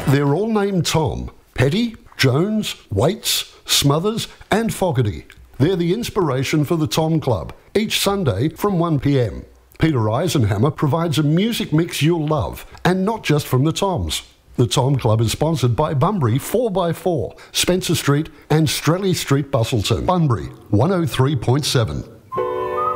They're all named Tom. Petty, Jones, Waits, Smothers and Fogarty. They're the inspiration for the Tom Club, each Sunday from 1 p.m. Peter Eisenhammer provides a music mix you'll love, and not just from the Toms. The Tom Club is sponsored by Bunbury 4x4, Spencer Street and Strelley Street, Busselton. Bunbury 103.7.